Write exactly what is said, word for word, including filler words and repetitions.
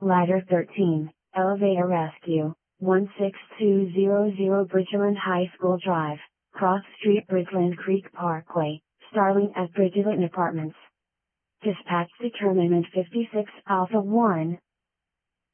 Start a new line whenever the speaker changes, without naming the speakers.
Ladder thirteen, Elevator Rescue, one six two zero zero Bridgeland High School Drive, Cross Street Bridgeland Creek Parkway, Starling at Bridgeland Apartments. Dispatch Determinant fifty-six Alpha one,